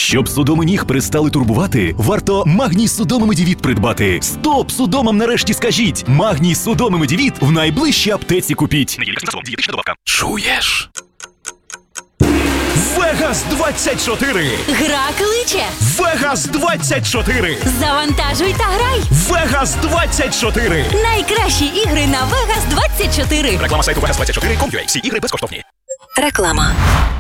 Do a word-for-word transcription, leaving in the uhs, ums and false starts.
Щоб судоми ніг перестали турбувати, варто Магній Судоми Медівіт придбати. Стоп судомам нарешті скажіть! Магній Судоми Медівіт в найближчій аптеці купіть. Чуєш? Вегас двадцять чотири! Гра кличе! Вегас двадцять чотири! Завантажуй та грай! Вегас двадцять чотири! Найкращі ігри на Вегас двадцять чотири! Реклама сайту вегас двадцять чотири крапка ком крапка ю а. Всі ігри безкоштовні. Реклама.